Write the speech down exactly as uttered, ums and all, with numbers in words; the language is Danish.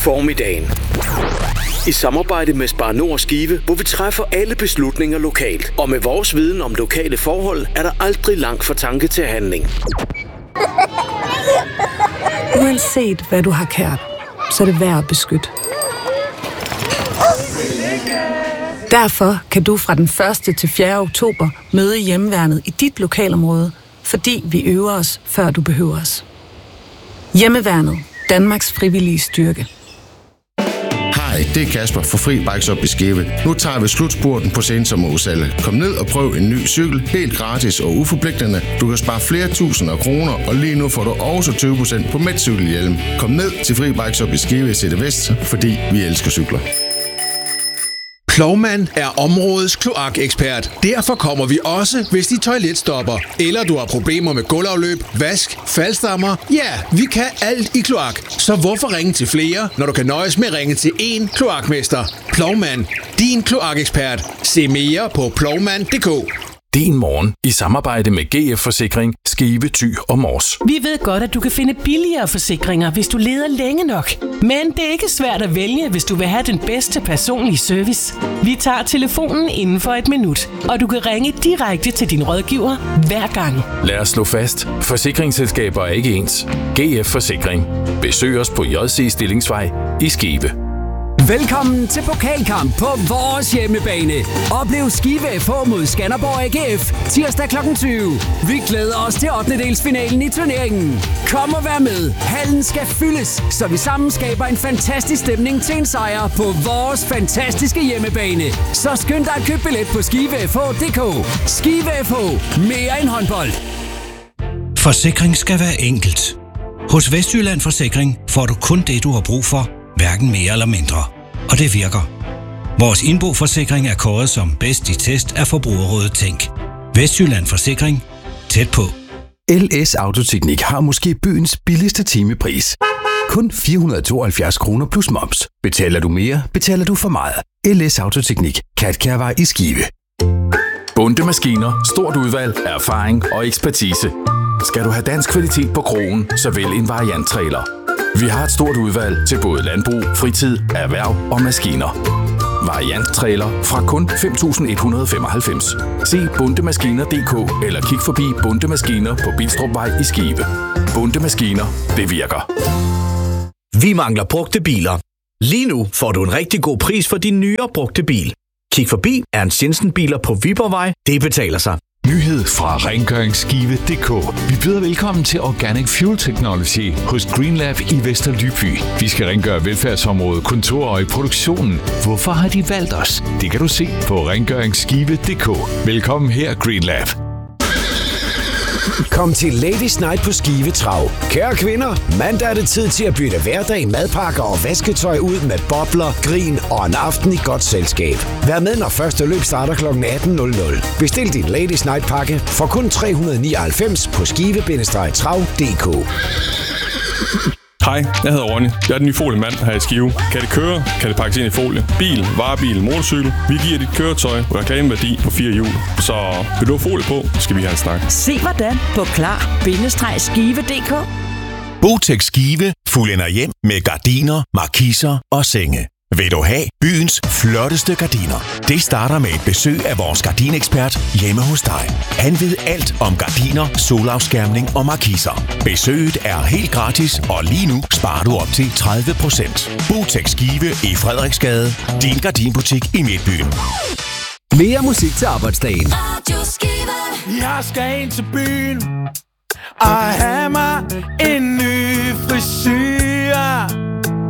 Formiddagen. I samarbejde med Spar Nord Skive, hvor vi træffer alle beslutninger lokalt. Og med vores viden om lokale forhold, er der aldrig langt fra tanke til handling. Uanset hvad du har kært, så er det værd at beskytte. Derfor kan du fra den første til fjerde oktober møde Hjemmeværnet i dit lokalområde, fordi vi øver os, før du behøver os. Hjemmeværnet. Danmarks frivillige styrke. Hej, det er Kasper for Fri Bikes op i Skive. Nu tager vi slutspurten på sensommerudsalget. Kom ned og prøv en ny cykel, helt gratis og uforpligtende. Du kan spare flere tusinder af kroner, og lige nu får du også tyve procent på Metcykelhjelm. Kom ned til Fri Bikes op i Skive i Sætte Vest, fordi vi elsker cykler. Plovmand er områdets kloakekspert. Derfor kommer vi også, hvis dit toilet stopper. Eller du har problemer med gulvafløb, vask, faldstammer. Ja, vi kan alt i kloak. Så hvorfor ringe til flere, når du kan nøjes med at ringe til én kloakmester? Plovmand. Din kloakekspert. Se mere på plovmand punktum d k. Din morgen i samarbejde med G F Forsikring, Skive, Thy og Mors. Vi ved godt, at du kan finde billigere forsikringer, hvis du leder længe nok. Men det er ikke svært at vælge, hvis du vil have den bedste personlige service. Vi tager telefonen inden for et minut, og du kan ringe direkte til din rådgiver hver gang. Lad os slå fast. Forsikringsselskaber er ikke ens. G F Forsikring. Besøg os på J C Stillingsvej i Skive. Velkommen til pokalkamp på vores hjemmebane. Oplev Skive F H mod Skanderborg A G F tirsdag klokken tyve. Vi glæder os til ottendedelsfinalen i turneringen. Kom og vær med. Hallen skal fyldes, så vi sammen skaber en fantastisk stemning til en sejr på vores fantastiske hjemmebane. Så skynd dig at købe billet på skive f h punktum d k. Skive F H. Mere end håndbold. Forsikring skal være enkelt. Hos Vestjylland Forsikring får du kun det, du har brug for. Hverken mere eller mindre. Og det virker. Vores indboforsikring er kåret som bedst i test af Forbrugerrådet Tænk. Vestjylland Forsikring. Tæt på. L S Autoteknik har måske byens billigste timepris. Kun fire hundrede og tooghalvfjerds kroner plus moms. Betaler du mere, betaler du for meget. L S Autoteknik. Katkærvej i Skive. Bunde Maskiner. Stort udvalg, erfaring og ekspertise. Skal du have dansk kvalitet på krogen, så vælg en variant-trailer. Vi har et stort udvalg til både landbrug, fritid, erhverv og maskiner. Variant-trailer fra kun fem tusind et hundrede og femoghalvfems. Se bundemaskiner punktum d k eller kig forbi Bunde Maskiner på Bilstrupvej i Skive. Bunde Maskiner, det virker. Vi mangler brugte biler. Lige nu får du en rigtig god pris for din nyere brugte bil. Kig forbi Ernst Jensen Biler på Viborgvej. Det betaler sig. Nyhed fra rengøringsskive punktum d k. Vi byder velkommen til Organic Fuel Technology hos GreenLab i Vester Lyby. Vi skal rengøre velfærdsområdet, kontorer og i produktionen. Hvorfor har de valgt os? Det kan du se på rengøringsskive punktum d k. Velkommen her, GreenLab. Kom til Ladies Night på Skive Trav. Kære kvinder, mandag er det tid til at bytte hverdag, madpakker og vasketøj ud med bobler, grin og en aften i godt selskab. Vær med, når første løb starter klokken atten. Bestil din Ladies Night pakke for kun tre hundrede og nioghalvfems på skive trav punktum d k. Hej, jeg hedder Ronny. Jeg er den nye foliemand her i Skive. Kan det køre? Kan det pakkes ind i folie? Bil, varebil, motorcykel. Vi giver dit køretøj og reklameværdi på fire hjul. Så vil du have folie på, skal vi have en snak. Se hvordan på klar bindestreg skive punktum d k. Botex Skive fuldender hjem med gardiner, markiser og senge. Vil du have byens flotteste gardiner? Det starter med et besøg af vores gardinekspert hjemme hos dig. Han ved alt om gardiner, solafskærmning og markiser. Besøget er helt gratis, og lige nu sparer du op til tredive procent. Botex Skive i Frederiksgade. Din gardinbutik i Midtbyen. Mere musik til arbejdsdagen. Jeg skal ind til byen